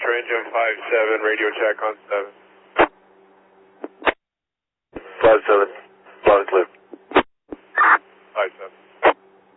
Departure engine 57, radio check on 7. 57.